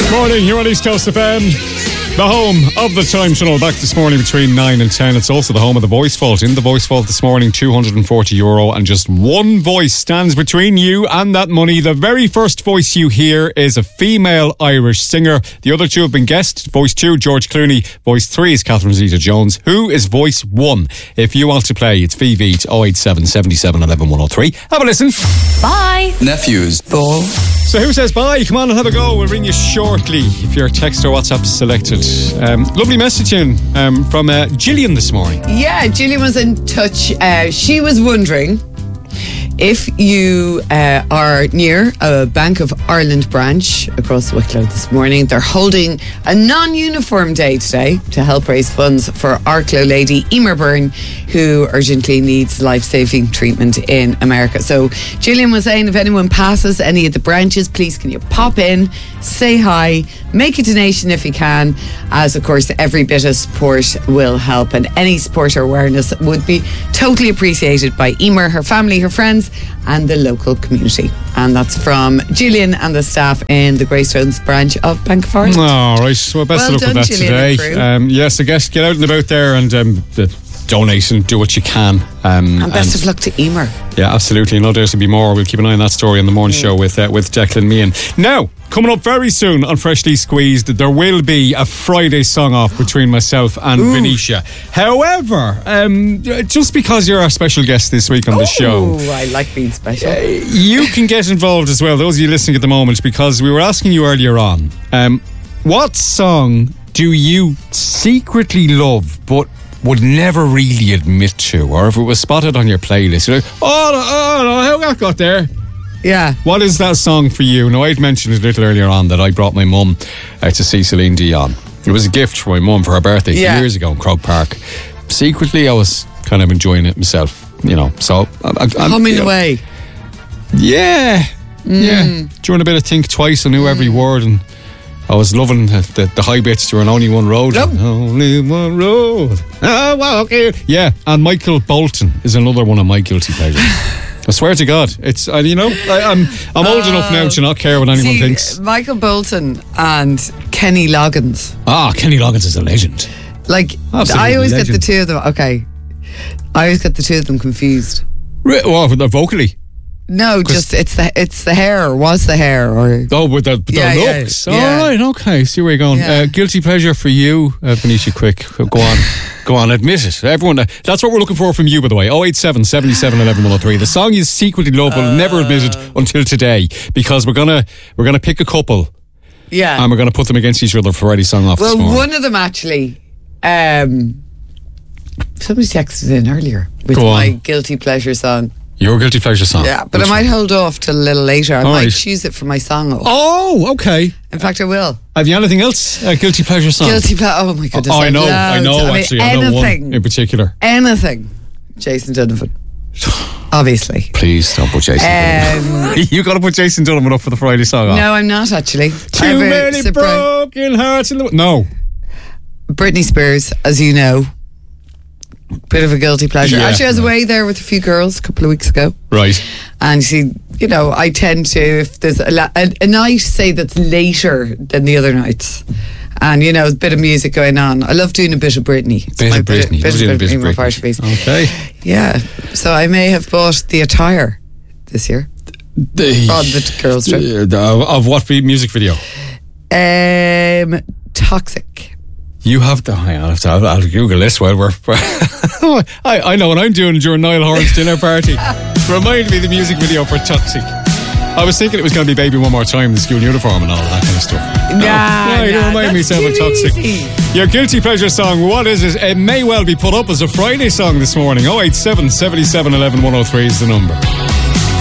Morning, here on East Coast FM, the home of the Time Tunnel. Back this morning between 9 and 10. It's also the home of the Voice Vault. In the Voice Vault this morning, €240, and just one voice stands between you and that money. The very first voice you hear is a female Irish singer. The other two have been guessed. Voice 2, George Clooney. Voice 3 is Catherine Zeta-Jones. Who is voice 1? If you want to play, it's VV 087 77 11 103. Have a listen. Bye. Nephews. Ball. So who says bye? Come on and have a go. We'll ring you shortly if your text or WhatsApp is selected. Lovely message in from Gillian this morning. Yeah, Gillian was in touch. She was wondering if you are near a Bank of Ireland branch across Wicklow this morning. They're holding a non-uniform day today to help raise funds for Arklow lady Emer Byrne, who urgently needs life-saving treatment in America. So Gillian was saying if anyone passes any of the branches, please can you pop in, say hi, make a donation if you can, as of course every bit of support will help, and any support or awareness would be totally appreciated by Emer, her family, her friends and the local community. And that's from Gillian and the staff in the Greystones branch of Bank of Ireland. All right, well, best of luck with that Gillian today. Yes, I guess get out and about there and donate and do what you can. And best of luck to Emer. Yeah, absolutely. No doubt to be more. We'll keep an eye on that story on the morning show with Declan Meehan. Now, coming up very soon on Freshly Squeezed, there will be a Friday song off between myself and Venetia. However, just because you're our special guest this week on the show, I like being special. You can get involved as well, those of you listening at the moment, because we were asking you earlier on, what song do you secretly love but would never really admit to, or if it was spotted on your playlist, you're like, how that got there? Yeah. What is that song for you? Now, I'd mentioned a little earlier on that I brought my mum to see Celine Dion. It was a gift for my mum for her birthday years ago in Croke Park. Secretly, I was kind of enjoying it myself, you know. So I'm humming away. Yeah. During a bit of think twice, I knew every word, and I was loving the high bits during Only One Road. Only one road. Oh, wow, okay. Yeah, and Michael Bolton is another one of my guilty pleasures. I swear to God, it's I'm old enough now to not care what anyone thinks. Michael Bolton and Kenny Loggins. Kenny Loggins is a legend. Like, absolutely I always legend. get the two of them. Okay, I always get the two of them confused. Vocally. No, just it's the hair, or was the hair, or with the looks. Yeah. All right, okay. See where you're going. Yeah. Guilty pleasure for you, Venetia. Quick, go on, admit it. Everyone, that's what we're looking for from you, by the way. 087 77 11 103. The song you secretly love but never admitted until today, because we're gonna pick a couple. Yeah, and we're gonna put them against each other for Friday song off. Well, this morning. one of them actually. Somebody texted in earlier with my guilty pleasure song. Your guilty pleasure song? Yeah, but I might hold off till a little later. I might choose it for my song off. Oh, okay. In fact, I will. Have you anything else? A guilty pleasure song? Oh my goodness. I know. Actually, I know one in particular. Anything. Jason Donovan. Obviously. Please don't put Jason Donovan. You got to put Jason Donovan up for the Friday song off. No, I'm not actually. Too many broken hearts in the... No. Britney Spears, as you know. Bit of a guilty pleasure. Actually, I was away there with a few girls a couple of weeks ago. Right. And I tend to, if there's a night, say, that's later than the other nights, and a bit of music going on, I love doing a bit of Britney. Bit of Britney. Okay. Yeah. So I may have bought the attire this year on the girls' trip. Of what music video? Toxic. You have to hang on. I'll Google this while we're. I know what I'm doing during Niall Horan's dinner party. Remind me the music video for Toxic. I was thinking it was going to be Baby One More Time, the school uniform and all of that kind of stuff. You remind me of Toxic. Your guilty pleasure song, what is it? It may well be put up as a Friday song this morning. 087 77 11 103 is the number.